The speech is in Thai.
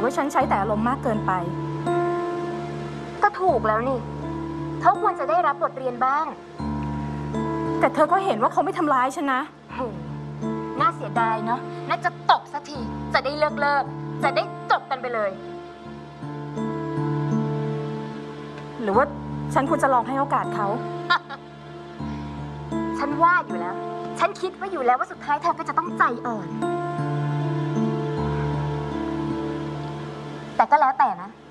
ว่าฉันใช้แต่อารมณ์มากเกินไปก็ถูกแล้วนี่เขาควรจะได้รับบทเรียนบ้างแต่เธอก็เห็นว่าเขาไม่ทำร้ายฉันนะน่าเสียดายเนาะน่าจะตบสักทีจะได้เลิกจะได้จบกันไปเลยหรือว่าฉันควรจะลองให้โอกาสเขาฉันว่าอยู่แล้วฉันคิดไว้อยู่แล้วว่าสุดท้ายเธอก็จะต้องใจอ่อนแต่ก็แล้วแต่นะ